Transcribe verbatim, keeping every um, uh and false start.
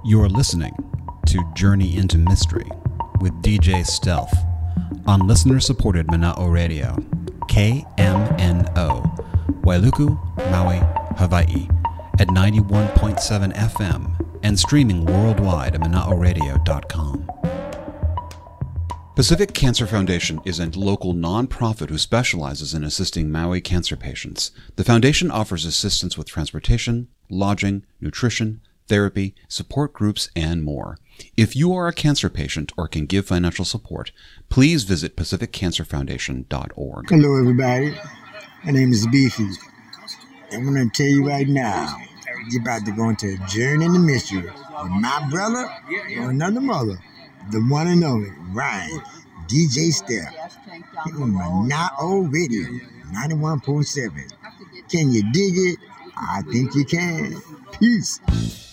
You're listening to Journey into Mystery with D J Stealth on listener-supported Mana'o Radio, K M N O, Wailuku, Maui, Hawaii, at ninety-one point seven F M and streaming worldwide at mana'o radio dot com. Pacific Cancer Foundation is a local nonprofit who specializes in assisting Maui cancer patients. The foundation offers assistance with transportation, lodging, nutrition, therapy, support groups, and more. If you are a cancer patient or can give financial support, please visit pacific cancer foundation dot org. Hello, everybody. My name is Beefy. I'm going to tell you right now, you're about to go into a journey into mystery with my brother or another mother, the one and only Ryan, D J Step, on Mana'o Radio, ninety-one point seven. Can you dig it? I think you can. Peace.